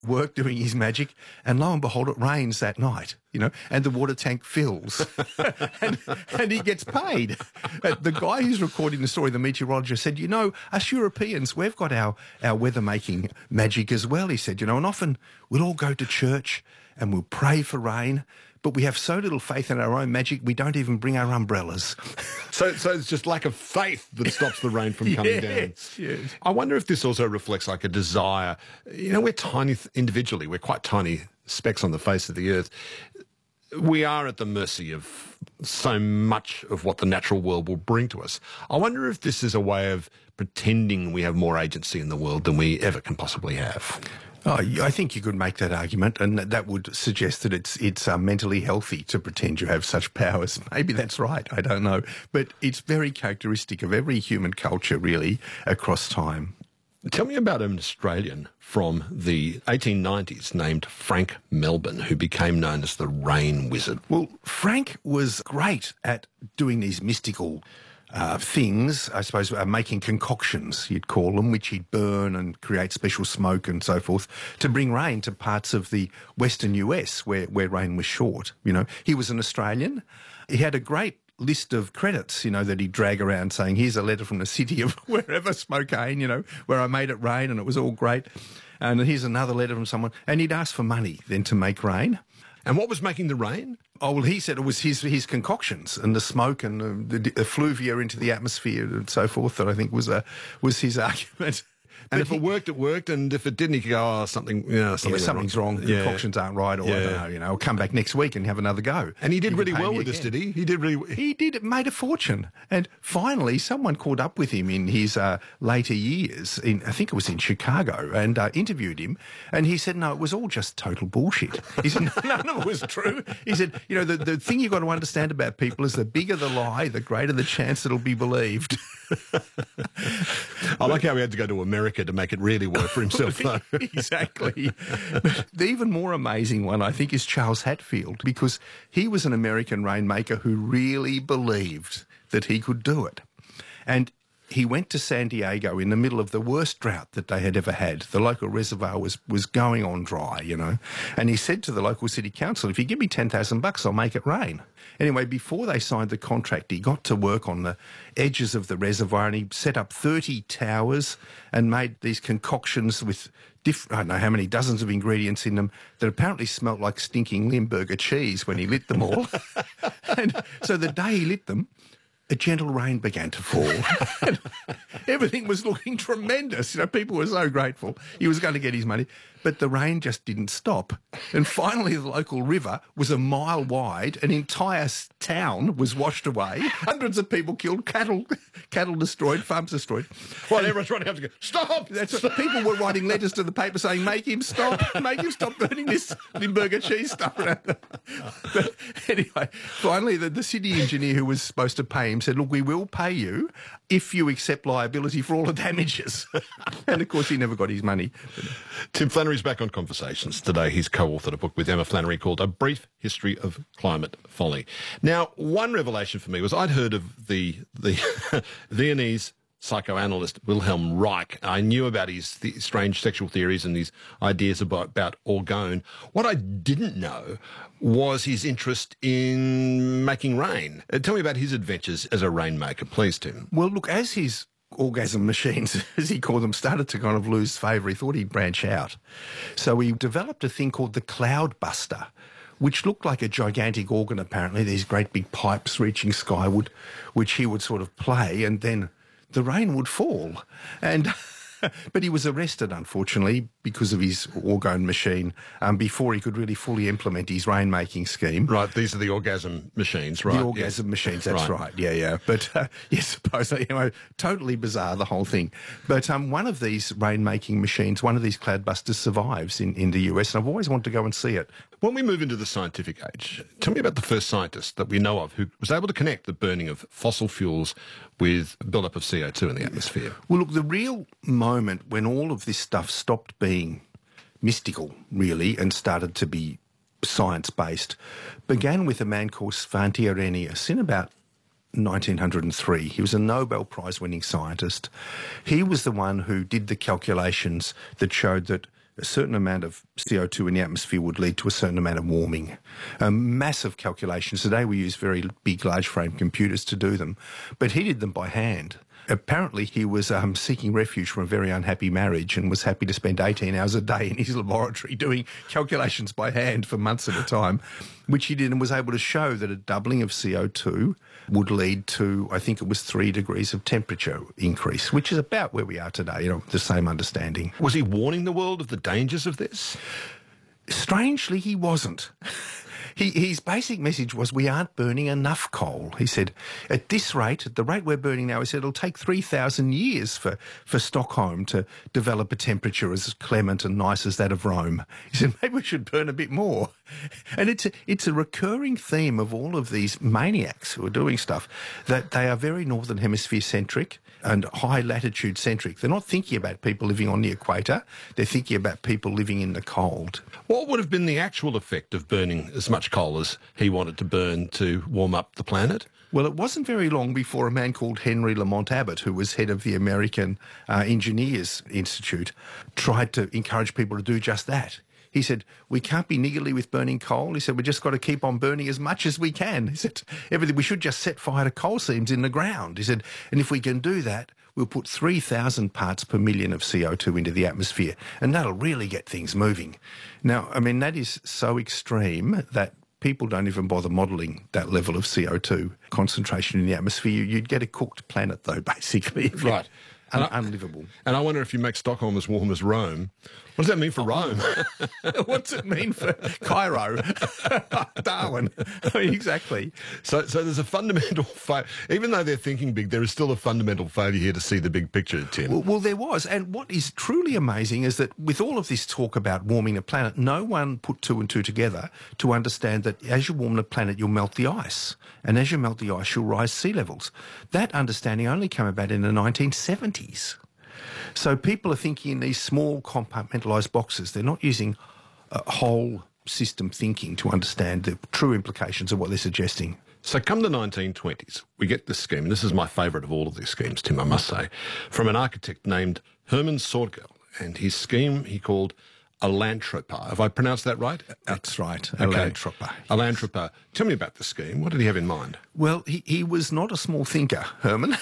work doing his magic, and lo and behold, it rains that night, and the water tank fills, and he gets paid. The guy who's recording the story, the meteorologist, said, us Europeans, we've got our weather-making magic as well, he said, and often we'll all go to church and we'll pray for rain, but we have so little faith in our own magic, we don't even bring our umbrellas. So it's just lack of faith that stops the rain from coming down. Yes. I wonder if this also reflects like a desire. We're tiny individually. We're quite tiny specks on the face of the earth. We are at the mercy of so much of what the natural world will bring to us. I wonder if this is a way of pretending we have more agency in the world than we ever can possibly have. Oh, I think you could make that argument, and that would suggest that it's mentally healthy to pretend you have such powers. Maybe that's right, I don't know. But it's very characteristic of every human culture, really, across time. Tell me about an Australian from the 1890s named Frank Melbourne, who became known as the Rain Wizard. Well, Frank was great at doing these mystical things, I suppose, making concoctions, you'd call them, which he'd burn and create special smoke and so forth to bring rain to parts of the western US where rain was short. He was an Australian. He had a great list of credits, that he'd drag around saying, here's a letter from the city of wherever, Spokane, where I made it rain and it was all great. And here's another letter from someone. And he'd ask for money then to make rain. And what was making the rain? Oh, well, he said it was his concoctions and the smoke and the effluvia into the atmosphere and so forth that I think was his argument. And if it worked, it worked. And if it didn't, he could go, something's wrong. The concoctions aren't right, or I don't know, I'll come back next week and have another go. And he did really well with this, did he? He did. It made a fortune. And finally, someone caught up with him in his later years, I think it was in Chicago, and interviewed him. And he said, no, it was all just total bullshit. He said, none of it was true. He said, the thing you've got to understand about people is the bigger the lie, the greater the chance it'll be believed. I like how he had to go to America to make it really work for himself, though. Exactly. But the even more amazing one, I think, is Charles Hatfield, because he was an American rainmaker who really believed that he could do it. And he went to San Diego in the middle of the worst drought that they had ever had. The local reservoir was going on dry, And he said to the local city council, if you give me $10,000, I'll make it rain. Anyway, before they signed the contract, he got to work on the edges of the reservoir and he set up 30 towers and made these concoctions with I don't know how many dozens of ingredients in them that apparently smelt like stinking Limburger cheese when he lit them all. And so the day he lit them, a gentle rain began to fall. Everything was looking tremendous. People were so grateful. He was going to get his money. But the rain just didn't stop. And finally, the local river was a mile wide. An entire town was washed away. Hundreds of people killed, cattle destroyed, farms destroyed. Well, everyone's running up to go, stop! People were writing letters to the paper saying, make him stop burning this Limburger cheese stuff around. But anyway, finally, the city engineer who was supposed to pay him said, look, we will pay you if you accept liability for all the damages. And, of course, he never got his money. Tim Flannery's back on Conversations today. He's co-authored a book with Emma Flannery called A Brief History of Climate Folly. Now, one revelation for me was I'd heard of the Viennese psychoanalyst Wilhelm Reich. I knew about his strange sexual theories and his ideas about orgone. What I didn't know was his interest in making rain. Tell me about his adventures as a rainmaker, please, Tim. Well, look, as his orgasm machines, as he called them, started to kind of lose favour, he thought he'd branch out. So he developed a thing called the Cloudbuster, which looked like a gigantic organ, apparently, these great big pipes reaching skyward, which he would sort of play, and then the rain would fall. And but he was arrested, unfortunately, because of his orgone machine before he could really fully implement his rainmaking scheme. Right, these are the orgasm machines, right? The orgasm machines, that's right. Yeah. But yes, suppose, totally bizarre, the whole thing. But one of these rainmaking machines, one of these Cloudbusters survives in the US, and I've always wanted to go and see it. When we move into the scientific age, tell me about the first scientist that we know of who was able to connect the burning of fossil fuels with build-up of CO2 in the atmosphere. Well, look, the real moment when all of this stuff stopped being mystical, really, and started to be science-based began with a man called Svante Arrhenius in about 1903. He was a Nobel Prize-winning scientist. He was the one who did the calculations that showed that a certain amount of CO2 in the atmosphere would lead to a certain amount of warming. Massive calculations. Today we use very big, large frame computers to do them, but he did them by hand. Apparently he was seeking refuge from a very unhappy marriage and was happy to spend 18 hours a day in his laboratory doing calculations by hand for months at a time, which he did, and was able to show that a doubling of CO2 would lead to, I think it was 3 degrees of temperature increase, which is about where we are today, the same understanding. Was he warning the world of the dangers of this? Strangely, he wasn't. His basic message was, we aren't burning enough coal. He said, at this rate, at the rate we're burning now, he said, it'll take 3,000 years for Stockholm to develop a temperature as clement and nice as that of Rome. He said, maybe we should burn a bit more. And it's a recurring theme of all of these maniacs who are doing stuff, that they are very Northern Hemisphere centric and high latitude centric. They're not thinking about people living on the equator. They're thinking about people living in the cold. What would have been the actual effect of burning as much coal as he wanted to burn to warm up the planet? Well, it wasn't very long before a man called Henry Lamont Abbott, who was head of the American Engineers Institute, tried to encourage people to do just that. He said, we can't be niggardly with burning coal. He said, we just got to keep on burning as much as we can. He said, we should just set fire to coal seams in the ground. He said, and if we can do that, we'll put 3,000 parts per million of CO2 into the atmosphere, and that'll really get things moving. Now, I mean, that is so extreme that people don't even bother modelling that level of CO2 concentration in the atmosphere. You'd get a cooked planet, though, basically. Right. Unlivable. And I wonder if you make Stockholm as warm as Rome, what does that mean for Rome? What's it mean for Cairo? Darwin. Exactly. So there's a fundamental even though they're thinking big, there is still a fundamental failure here to see the big picture, Tim. Well, there was. And what is truly amazing is that with all of this talk about warming the planet, no one put two and two together to understand that as you warm the planet, you'll melt the ice. And as you melt the ice, you'll rise sea levels. That understanding only came about in the 1970s. So people are thinking in these small compartmentalised boxes. They're not using whole system thinking to understand the true implications of what they're suggesting. So come the 1920s, we get this scheme, and this is my favourite of all of these schemes, Tim, I must say, from an architect named Hermann Sorgel, and his scheme he called Allantrapa. Have I pronounced that right? That's right, Okay. Allantrapa. Allantrapa. Tell me about the scheme. What did he have in mind? Well, he was not a small thinker, Herman.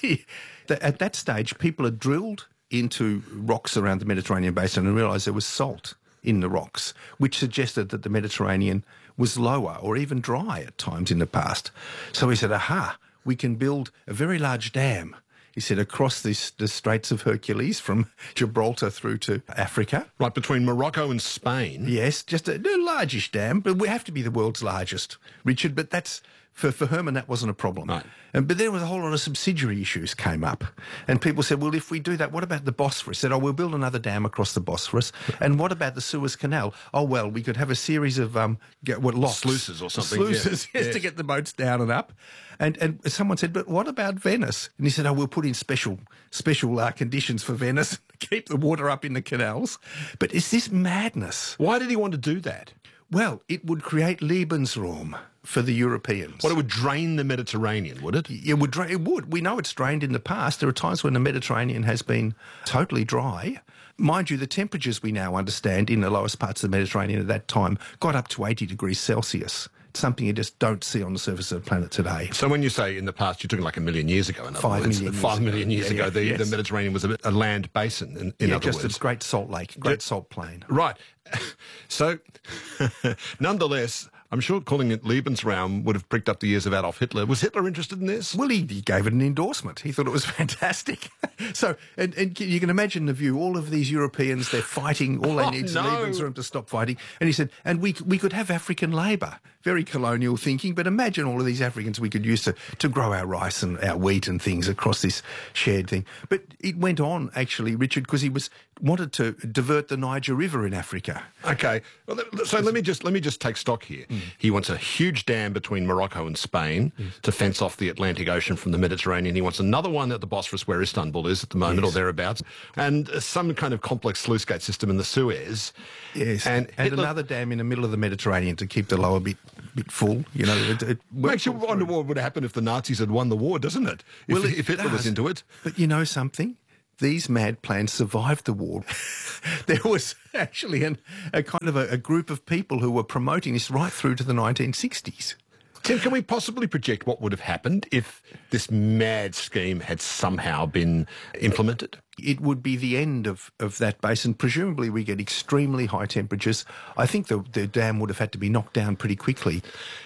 At that stage, people had drilled into rocks around the Mediterranean basin and realised there was salt in the rocks, which suggested that the Mediterranean was lower or even dry at times in the past. So he said, aha, we can build a very large dam. He said, across the Straits of Hercules from Gibraltar through to Africa. Right, between Morocco and Spain. Yes, just a largish dam, but we have to be the world's largest, Richard, but that's... For Herman, that wasn't a problem. Right. But there was a whole lot of subsidiary issues came up. And people said, well, if we do that, what about the Bosphorus? Said, we'll build another dam across the Bosphorus. And what about the Suez Canal? Oh, well, we could have a series of locks. Sluices or something. Sluices, yes, to get the boats down and up. And someone said, but what about Venice? And he said, we'll put in special conditions for Venice, keep the water up in the canals. But is this madness? Why did he want to do that? Well, it would create Lebensraum for the Europeans. Well, it would drain the Mediterranean, would it? It would. We know it's drained in the past. There are times when the Mediterranean has been totally dry. Mind you, the temperatures we now understand in the lowest parts of the Mediterranean at that time got up to 80 degrees Celsius. It's something you just don't see on the surface of the planet today. So when you say in the past, you're talking like 1 million years ago, in other 5 words. million years 5 million years ago, yes. the Mediterranean was a land basin, in other just words. a great salt lake, great salt plain. Right. So, nonetheless, I'm sure calling it Lebensraum would have pricked up the ears of Adolf Hitler. Was Hitler interested in this? Well, he gave it an endorsement. He thought it was fantastic. So, and you can imagine the view. All of these Europeans, they're fighting. All they need is Lebensraum to stop fighting. And he said, and we could have African labour. Very colonial thinking, but imagine all of these Africans we could use to grow our rice and our wheat and things across this shared thing. But it went on, actually, Richard, because he wanted to divert the Niger River in Africa. Okay. Well, so let me just take stock here. He wants a huge dam between Morocco and Spain to fence off the Atlantic Ocean from the Mediterranean. He wants another one at the Bosphorus, where Istanbul is at the moment, or thereabouts, and some kind of complex sluice gate system in the Suez. Yes, and another dam in the middle of the Mediterranean to keep the lower bit full. You know, it makes you wonder what would happen if the Nazis had won the war, doesn't it? If Hitler was into it. But you know something? these mad plans survived the war. There was actually a kind of a group of people who were promoting this right through to the 1960s. Tim, can we possibly project what would have happened if this mad scheme had somehow been implemented? It would be the end of that basin. Presumably we get extremely high temperatures. I think the dam would have had to be knocked down pretty quickly.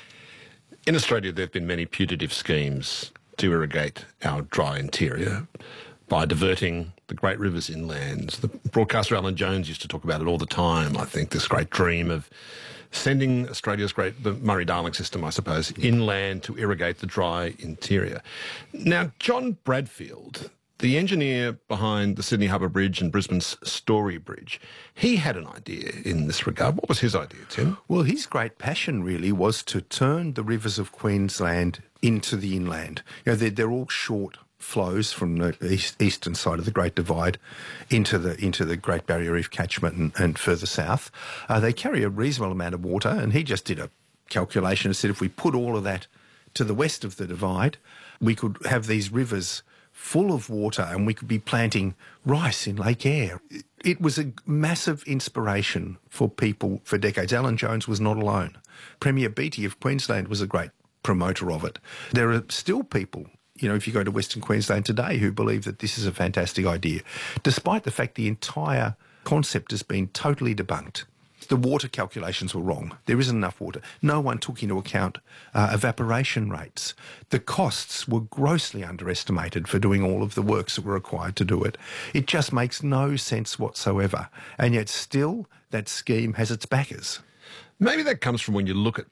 In Australia, there have been many putative schemes to irrigate our dry interior by diverting the great rivers inland. The broadcaster Alan Jones used to talk about it all the time, I think, this great dream of sending Australia's the Murray-Darling system, I suppose, inland to irrigate the dry interior. Now, John Bradfield, the engineer behind the Sydney Harbour Bridge and Brisbane's Story Bridge, he had an idea in this regard. What was his idea, Tim? Well, his great passion really was to turn the rivers of Queensland into the inland. You know, they're all short flows from the eastern side of the Great Divide into the Great Barrier Reef catchment and further south. They carry a reasonable amount of water, and he just did a calculation and said if we put all of that to the west of the divide, we could have these rivers full of water and we could be planting rice in Lake Eyre. It was a massive inspiration for people for decades. Alan Jones was not alone. Premier Beattie of Queensland was a great promoter of it. There are still people, you know, if you go to Western Queensland today, who believe that this is a fantastic idea, despite the fact the entire concept has been totally debunked. The water calculations were wrong. There isn't enough water. No one took into account evaporation rates. The costs were grossly underestimated for doing all of the works that were required to do it. It just makes no sense whatsoever. And yet still, that scheme has its backers. Maybe that comes from when you look at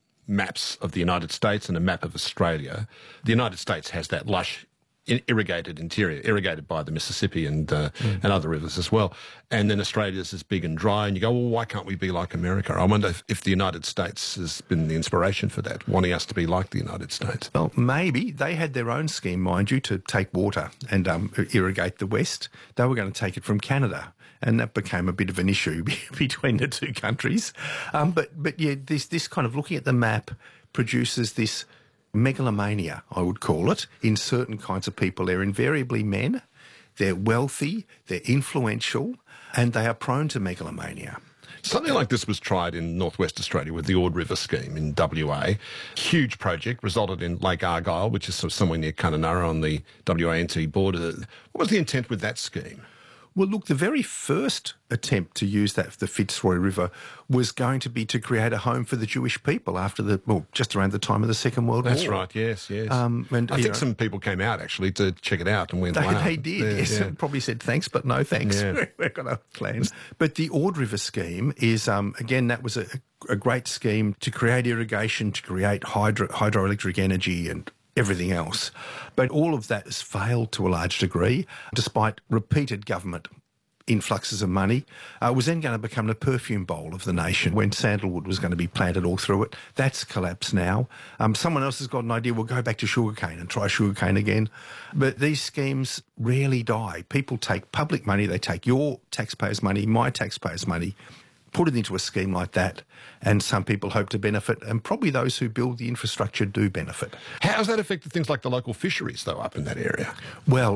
maps of the United States and a map of Australia. The United States has that lush irrigated interior, irrigated by the Mississippi and other rivers as well. And then Australia's is big and dry, and you go, well, why can't we be like America? I wonder if the United States has been the inspiration for that, wanting us to be like the United States. Well, maybe. They had their own scheme, mind you, to take water and irrigate the West. They were going to take it from Canada, and that became a bit of an issue between the two countries. But yeah, this kind of looking at the map produces this megalomania, I would call it, in certain kinds of people. They're invariably men, they're wealthy, they're influential, and they are prone to megalomania. Something like this was tried in northwest Australia with the Ord River scheme in WA. Huge project, resulted in Lake Argyle, which is somewhere near Kununurra on the WA-NT border. What was the intent with that scheme? Well, look, the very first attempt to use that for the Fitzroy River was going to be to create a home for the Jewish people after just around the time of the Second World War. That's right, yes. I think some people came out, actually, to check it out and went, wow. They did, yes. Yeah. Probably said, thanks, but no thanks. Yeah. We've got our plans. But the Ord River scheme is, again, that was a great scheme to create irrigation, to create hydroelectric energy and everything else. But all of that has failed to a large degree, despite repeated government influxes of money. It was then going to become the perfume bowl of the nation when sandalwood was going to be planted all through it. That's collapsed now. Someone else has got an idea, we'll go back to sugarcane and try sugarcane again. But these schemes rarely die. People take public money, they take your taxpayers' money, my taxpayers' money, put it into a scheme like that, and some people hope to benefit, and probably those who build the infrastructure do benefit. How has that affected things like the local fisheries, though, up in that area? Well,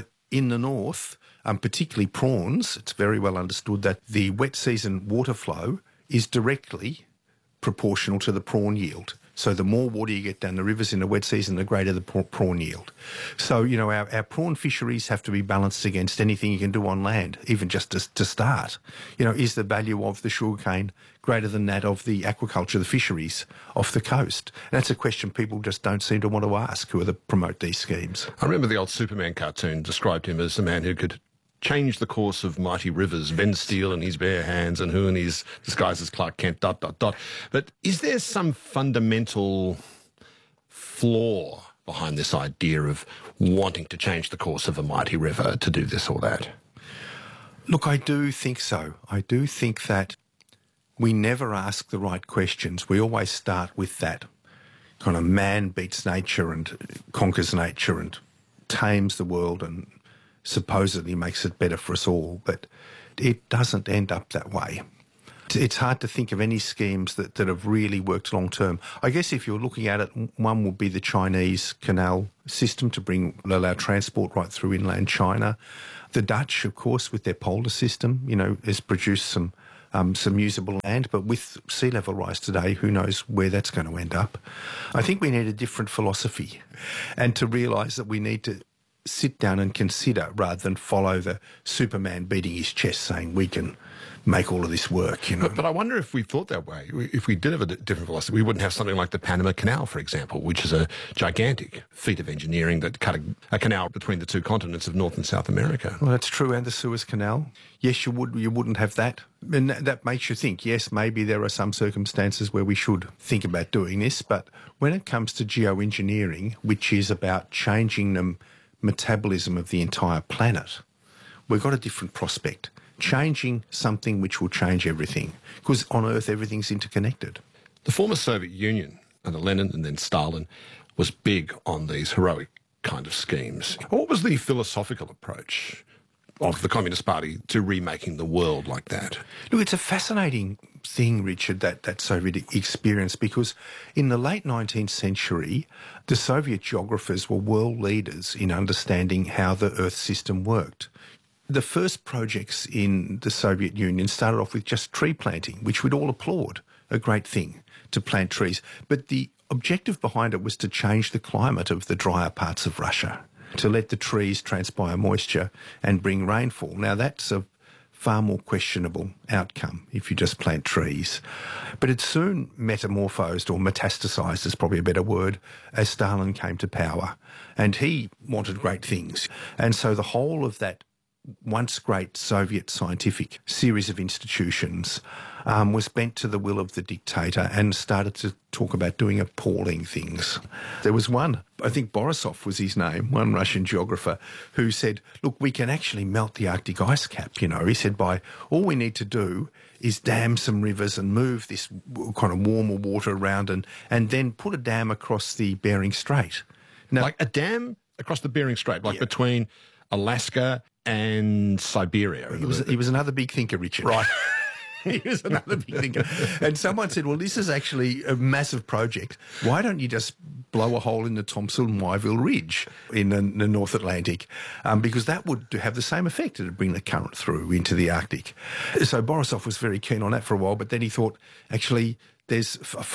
in the north, particularly prawns, it's very well understood that the wet season water flow is directly proportional to the prawn yield. So the more water you get down the rivers in the wet season, the greater the prawn yield. So, our prawn fisheries have to be balanced against anything you can do on land, even just to start. Is the value of the sugarcane greater than that of the aquaculture, the fisheries off the coast? And that's a question people just don't seem to want to ask who promote these schemes. I remember the old Superman cartoon described him as a man who could change the course of mighty rivers, Ben Steele in his bare hands and who in his disguise as Clark Kent, ... But is there some fundamental flaw behind this idea of wanting to change the course of a mighty river to do this or that? Look, I do think so. I do think that we never ask the right questions. We always start with that kind of man beats nature and conquers nature and tames the world and supposedly makes it better for us all, but it doesn't end up that way. It's hard to think of any schemes that have really worked long term. I guess if you're looking at it, one would be the Chinese canal system to allow transport right through inland China. The Dutch, of course, with their polder system, has produced some usable land, but with sea level rise today, who knows where that's going to end up. I think we need a different philosophy and to realise that we need to sit down and consider rather than follow the Superman beating his chest saying we can make all of this work, But I wonder if we thought that way, if we did have a different philosophy, we wouldn't have something like the Panama Canal, for example, which is a gigantic feat of engineering that cut a canal between the two continents of North and South America. Well, that's true, and the Suez Canal. Yes, you wouldn't have that. And that makes you think, yes, maybe there are some circumstances where we should think about doing this, but when it comes to geoengineering, which is about changing the metabolism of the entire planet, we've got a different prospect. Changing something which will change everything, because on Earth everything's interconnected. The former Soviet Union, under Lenin and then Stalin, was big on these heroic kind of schemes. What was the philosophical approach of the Communist Party to remaking the world like that? Look, it's a fascinating thing, Richard, that Soviet experience, because in the late 19th century, the Soviet geographers were world leaders in understanding how the Earth system worked. The first projects in the Soviet Union started off with just tree planting, which we'd all applaud, a great thing to plant trees. But the objective behind it was to change the climate of the drier parts of Russia, to let the trees transpire moisture and bring rainfall. Now, that's a far more questionable outcome if you just plant trees. But it soon metamorphosed, or metastasised is probably a better word, as Stalin came to power. And he wanted great things. And so the whole of that once great Soviet scientific series of institutions was bent to the will of the dictator and started to talk about doing appalling things. There was one, I think Borisov was his name, one Russian geographer, who said, look, we can actually melt the Arctic ice cap, He said, all we need to do is dam some rivers and move this kind of warmer water around and then put a dam across the Bering Strait. Now, like a dam across the Bering Strait, between Alaska and Siberia. He was another big thinker, Richard. Right. He was another big thinker. And someone said, well, this is actually a massive project. Why don't you just blow a hole in the Thomson-Wyville Ridge in the North Atlantic? Because that would have the same effect. It would bring the current through into the Arctic. So Borisov was very keen on that for a while, but then he thought, actually, there's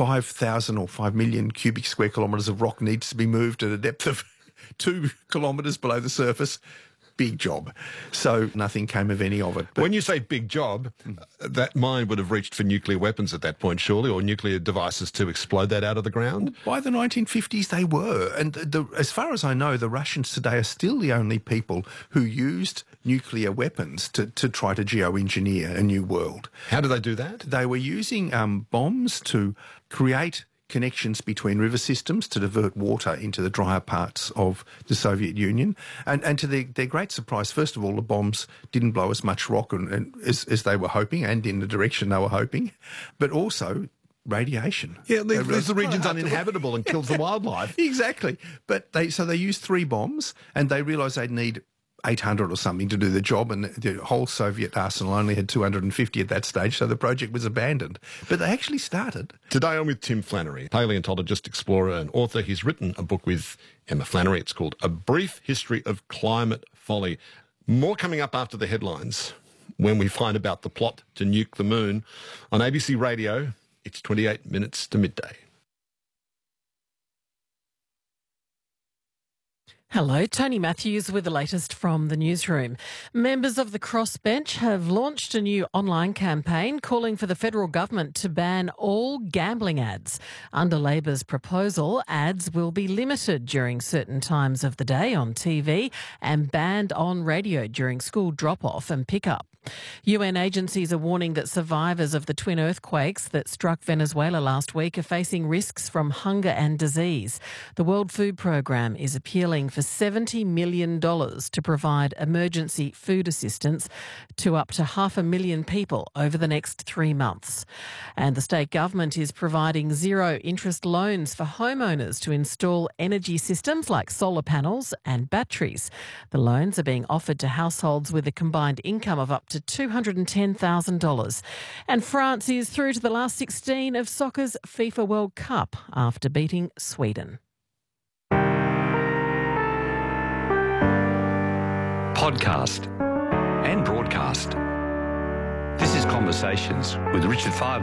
5,000 or 5 million cubic square kilometres of rock needs to be moved at a depth of 2 kilometres below the surface. Big job. So nothing came of any of it. But when you say big job, that mine would have reached for nuclear weapons at that point, surely, or nuclear devices to explode that out of the ground? By the 1950s, they were. And as far as I know, the Russians today are still the only people who used nuclear weapons to try to geoengineer a new world. How do they do that? They were using bombs to create connections between river systems to divert water into the drier parts of the Soviet Union. And to their great surprise, first of all, the bombs didn't blow as much rock as they were hoping and in the direction they were hoping, but also radiation. Yeah, leaves the regions uninhabitable and kills the wildlife. Exactly. But they used 3 bombs and they realised they'd need 800 or something to do the job, and the whole Soviet arsenal only had 250 at that stage, so the project was abandoned. But they actually started. Today I'm with Tim Flannery, paleontologist, explorer and author. He's written a book with Emma Flannery. It's called A Brief History of Climate Folly. More coming up after the headlines when we find about the plot to nuke the moon. On ABC Radio, it's 28 minutes to midday. Hello, Tony Matthews with the latest from the newsroom. Members of the Crossbench have launched a new online campaign calling for the federal government to ban all gambling ads. Under Labor's proposal, ads will be limited during certain times of the day on TV and banned on radio during school drop-off and pick-up. UN agencies are warning that survivors of the twin earthquakes that struck Venezuela last week are facing risks from hunger and disease. The World Food Programme is appealing for $70 million to provide emergency food assistance to up to 500,000 people over the next 3 months. And the state government is providing zero-interest loans for homeowners to install energy systems like solar panels and batteries. The loans are being offered to households with a combined income of up to $210,000. And France is through to the last 16 of soccer's FIFA World Cup after beating Sweden. Podcast and broadcast. This is Conversations with Richard Five.